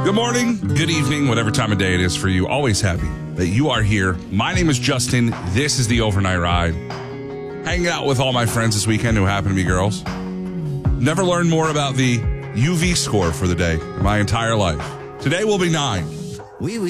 Good morning, good evening, whatever time of day it is for you. Always happy that you are here. My name is Justin. This is the Overnight Ride. Hanging out with all my friends this weekend who happen to be girls. Never learned more about the UV score for the day in my entire life. Today will be 9.